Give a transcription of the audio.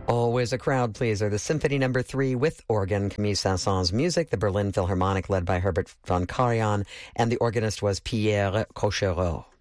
Always a crowd pleaser. The Symphony No. 3 with organ, Camille Saint-Saëns' music, the Berlin Philharmonic led by Herbert von Karajan, and the organist was Pierre Cochereau.